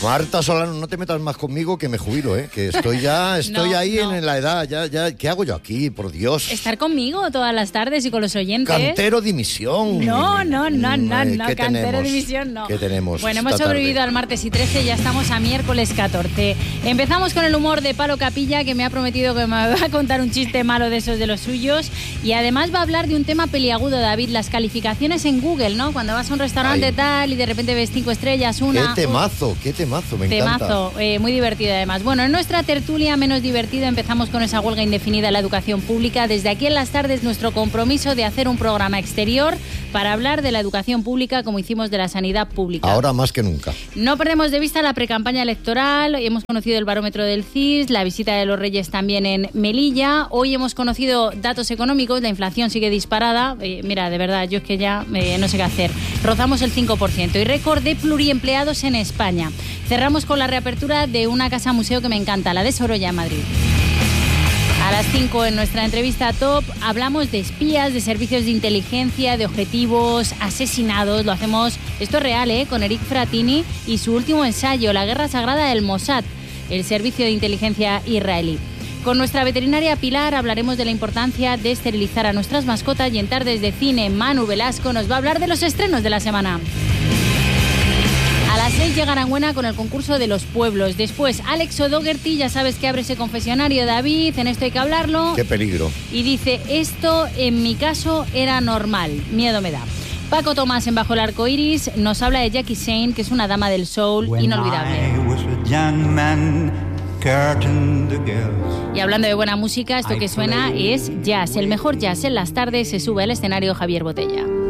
Marta Solano, no te metas más conmigo que me jubilo, que estoy ahí en la edad, ya, ¿qué hago yo aquí, por Dios? Estar conmigo todas las tardes y con los oyentes. Cantero dimisión. No, ¿Qué Cantero tenemos? dimisión no. ¿Qué tenemos? Bueno, hemos sobrevivido al martes y 13, ya estamos a miércoles 14. Empezamos con el humor de Palo Capilla, que me ha prometido que me va a contar un chiste malo de esos de los suyos, y además va a hablar de un tema peliagudo, David, las calificaciones en Google, ¿no? Cuando vas a un restaurante tal y de repente ves 5 estrellas, una... Qué temazo, me encanta. Temazo, muy divertido además. Bueno, en nuestra tertulia menos divertida empezamos con esa huelga indefinida en la educación pública. Desde aquí en las tardes nuestro compromiso de hacer un programa exterior para hablar de la educación pública como hicimos de la sanidad pública. Ahora más que nunca. No perdemos de vista la precampaña electoral, hemos conocido el barómetro del CIS, la visita de los Reyes también en Melilla, hoy hemos conocido datos económicos, la inflación sigue disparada, mira, de verdad, yo es que ya no sé qué hacer, rozamos el 5% y récord de pluriempleados en España. Cerramos con la reapertura de una casa museo que me encanta, la de Sorolla en Madrid. A las 5 en nuestra entrevista top hablamos de espías, de servicios de inteligencia, de objetivos, asesinados. Lo hacemos, esto es real, con Eric Fratini y su último ensayo, La Guerra Sagrada del Mossad, el servicio de inteligencia israelí. Con nuestra veterinaria Pilar hablaremos de la importancia de esterilizar a nuestras mascotas y en Tardes de Cine Manu Velasco nos va a hablar de los estrenos de la semana. A las 6 llega Aranguena con el concurso de los pueblos. Después, Alex O'Dougherty, ya sabes que abre ese confesionario, David, en esto hay que hablarlo. ¡Qué peligro! Y dice, esto en mi caso era normal, miedo me da. Paco Tomás en Bajo el Arco Iris nos habla de Jackie Shane, que es una dama del soul inolvidable. Y hablando de buena música, esto que suena es jazz. El mejor jazz en las tardes se sube al escenario Javier Botella.